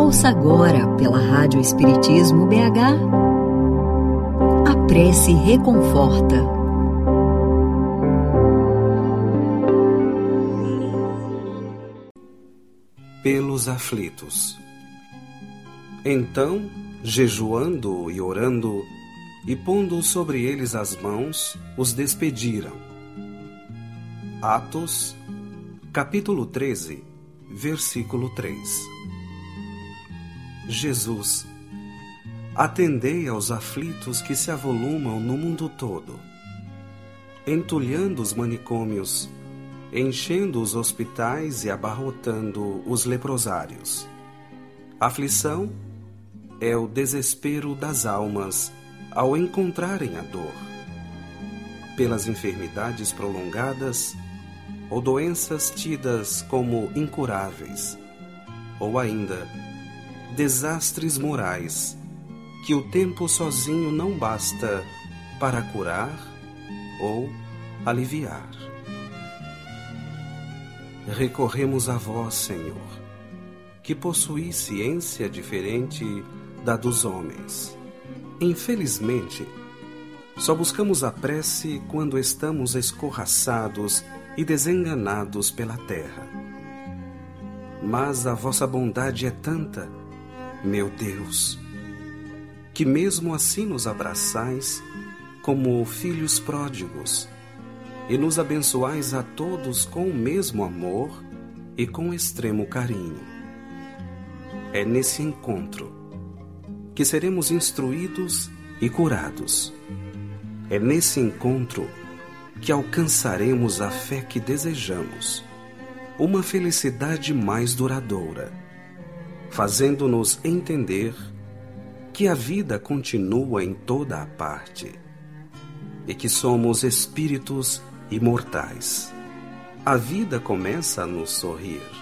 Ouça agora pela Rádio Espiritismo BH. A prece reconforta. Pelos aflitos. Então, jejuando e orando, e pondo sobre eles as mãos, os despediram. Atos, capítulo 13, versículo 3. Jesus, atendei aos aflitos que se avolumam no mundo todo, entulhando os manicômios, enchendo os hospitais e abarrotando os leprosários. Aflição é o desespero das almas ao encontrarem a dor, pelas enfermidades prolongadas ou doenças tidas como incuráveis, ou ainda desastres morais que o tempo sozinho não basta para curar ou aliviar. Recorremos a vós, Senhor, que possuís ciência diferente da dos homens. Infelizmente, só buscamos a prece quando estamos escorraçados e desenganados pela terra. Mas a vossa bondade é tanta, meu Deus, que mesmo assim nos abraçais como filhos pródigos e nos abençoais a todos com o mesmo amor e com extremo carinho. É nesse encontro que seremos instruídos e curados. É nesse encontro que alcançaremos a fé que desejamos, uma felicidade mais duradoura, fazendo-nos entender que a vida continua em toda a parte e que somos espíritos imortais. A vida começa a nos sorrir.